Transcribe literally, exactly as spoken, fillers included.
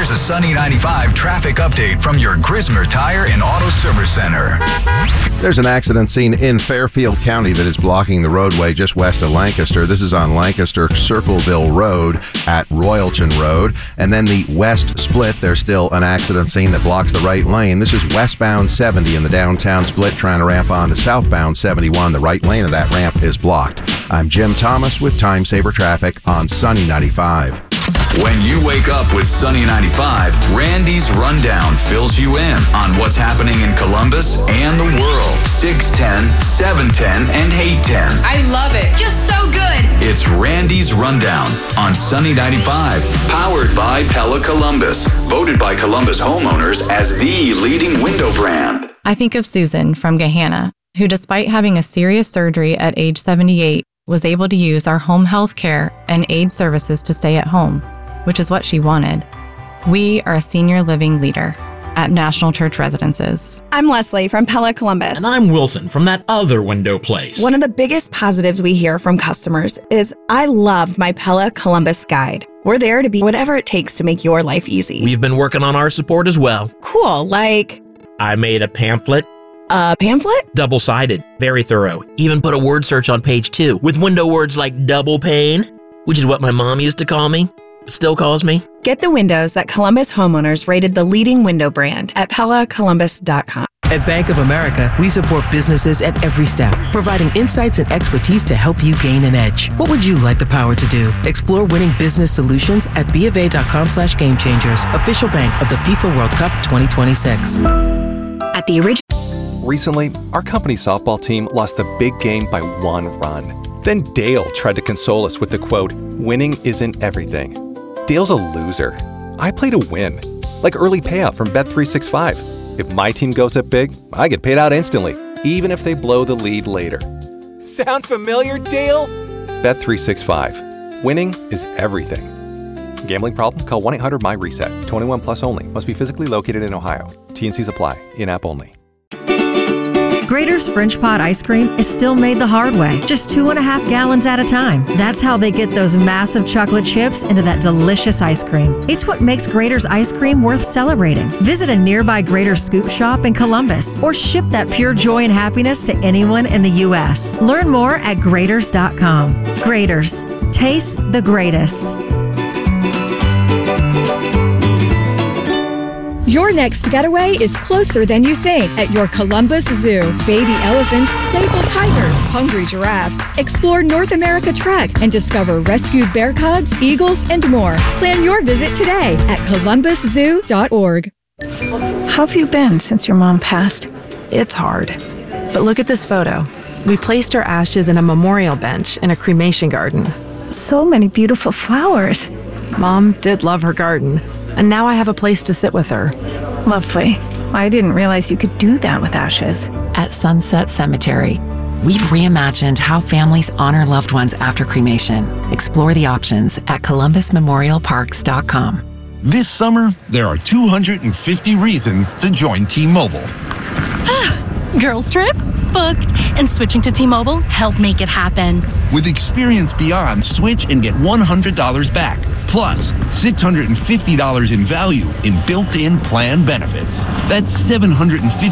Here's a Sunny ninety-five traffic update from your Grismer Tire and Auto Service Center. There's an accident scene in Fairfield County that is blocking the roadway just west of Lancaster. This is on Lancaster Circleville Road at Royalton Road. And then the west split, there's still an accident scene that blocks the right lane. This is westbound seventy in the downtown split trying to ramp on to southbound seventy-one. The right lane of that ramp is blocked. I'm Jim Thomas with Time Saver Traffic on Sunny ninety-five. When you wake up with Sunny ninety-five, Randy's Rundown fills you in on what's happening in Columbus and the world. six ten, seven ten, and eight ten. I love it. Just so good. It's Randy's Rundown on Sunny ninety-five. Powered by Pella Columbus. Voted by Columbus homeowners as the leading window brand. I think of Susan from Gahanna, who despite having a serious surgery at age seventy-eight, was able to use our home health care and aid services to stay at home, which is what she wanted. We are a senior living leader at National Church Residences. I'm Leslie from Pella Columbus. And I'm Wilson from that other window place. One of the biggest positives we hear from customers is, I loved my Pella Columbus guide. We're there to be whatever it takes to make your life easy. We've been working on our support as well. Cool, like... I made a pamphlet. A pamphlet? Double-sided, very thorough. Even put a word search on page two with window words like double pane, which is what my mom used to call me. Still calls me. Get the windows that Columbus homeowners rated the leading window brand at Pella Columbus dot com. At Bank of America, we support businesses at every step, providing insights and expertise to help you gain an edge. What would you like the power to do? Explore winning business solutions at bofa.com slash game changers, official bank of the FIFA World Cup twenty twenty-six. At the original. Recently, our company softball team lost the big game by one run. Then Dale tried to console us with the quote, "Winning isn't everything." Dale's a loser. I play to win. Like early payout from Bet three sixty-five. If my team goes up big, I get paid out instantly, even if they blow the lead later. Sound familiar, Dale? Bet three sixty-five. Winning is everything. Gambling problem? Call one eight hundred M Y reset. twenty-one plus only. Must be physically located in Ohio. T and Cs apply. In-app only. Grater's French Pot ice cream is still made the hard way, just two and a half gallons at a time. That's how they get those massive chocolate chips into that delicious ice cream. It's what makes Grater's ice cream worth celebrating. Visit a nearby Grater's Scoop shop in Columbus or ship that pure joy and happiness to anyone in the U S. Learn more at graters dot com. Grater's. Taste the greatest. Your next getaway is closer than you think at your Columbus Zoo. Baby elephants, playful tigers, hungry giraffes. Explore North America Trek and discover rescued bear cubs, eagles, and more. Plan your visit today at columbus zoo dot org. How have you been since your mom passed? It's hard. But look at this photo. We placed her ashes in a memorial bench in a cremation garden. So many beautiful flowers. Mom did love her garden. And now I have a place to sit with her. Lovely. I didn't realize you could do that with ashes. At Sunset Cemetery, we've reimagined how families honor loved ones after cremation. Explore the options at columbus memorial parks dot com. This summer, there are two hundred fifty reasons to join T-Mobile. Girls trip? Booked. And switching to T-Mobile helped make it happen. With Experience Beyond, switch and get one hundred dollars back. Plus, six hundred fifty dollars in value in built-in plan benefits. That's seven hundred fifty